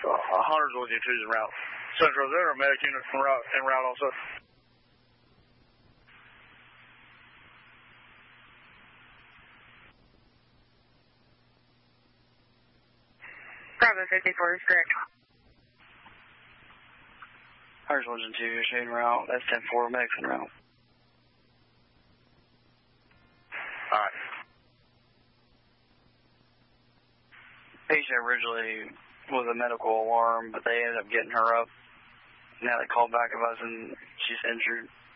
Hunter's with you, two's en route. Central, is there a medic unit en route also? Bravo 54 is correct. Hunter's 1 and 2 is en route. That's 10-4, medics en route. Alright. Patient originally was a medical alarm, but they ended up getting her up. Now they called back of us and she's injured.